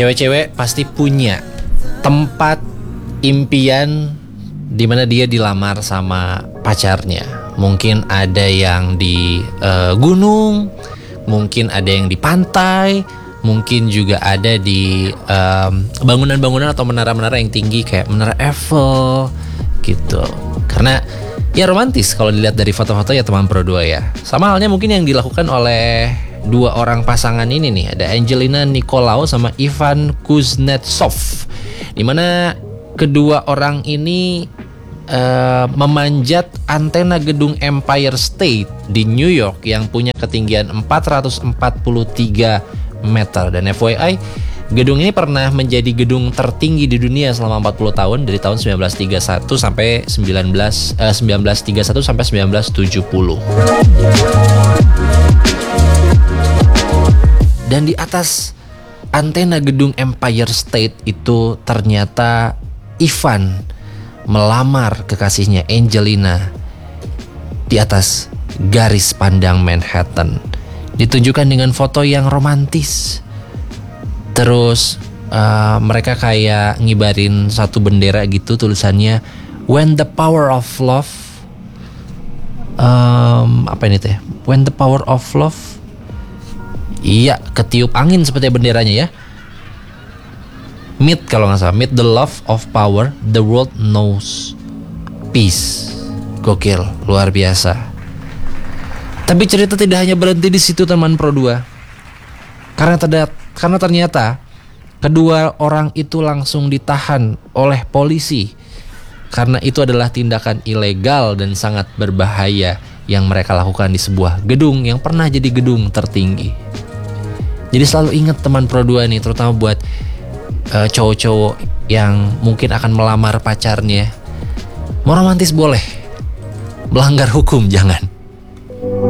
Cewek-cewek pasti punya tempat impian di mana dia dilamar sama pacarnya. Mungkin ada yang di gunung, mungkin ada yang di pantai, mungkin juga ada di bangunan-bangunan atau menara-menara yang tinggi kayak Menara Eiffel gitu. Karena ya romantis kalau dilihat dari foto-foto ya teman Pro 2 ya. Sama halnya mungkin yang dilakukan oleh dua orang pasangan ini nih, ada Angelina Nicolau sama Ivan Kuznetsov, dimana kedua orang ini memanjat antena gedung Empire State di New York yang punya ketinggian 443 meter. Dan FYI, gedung ini pernah menjadi gedung tertinggi di dunia selama 40 tahun dari tahun 1931 sampai 1931 sampai 1970. Dan di atas antena gedung Empire State itu ternyata Ivan melamar kekasihnya Angelina di atas garis pandang Manhattan. Ditunjukkan dengan foto yang romantis. Terus mereka kayak ngibarin satu bendera gitu, tulisannya When the power of love apa ini teh? When the power of love, iya, ketiup angin seperti benderanya ya. Meet kalau nggak salah, meet the love of power, the world knows peace. Gokil, luar biasa. Tapi cerita tidak hanya berhenti di situ teman Pro 2. Karena ternyata kedua orang itu langsung ditahan oleh polisi. Karena itu adalah tindakan ilegal dan sangat berbahaya yang mereka lakukan di sebuah gedung yang pernah jadi gedung tertinggi. Jadi selalu ingat teman Pro 2 nih, terutama buat cowok-cowok yang mungkin akan melamar pacarnya. Mau romantis boleh, melanggar hukum jangan.